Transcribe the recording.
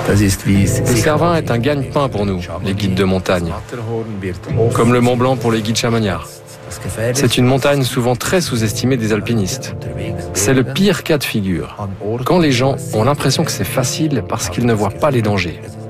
Le Cervin est un gagne-pain pour nous, les guides de montagne, comme le Mont Blanc pour les guides chamaniards. C'est une montagne souvent très sous-estimée des alpinistes. C'est le pire cas de figure, quand les gens ont l'impression que c'est facile parce qu'ils ne voient pas les dangers.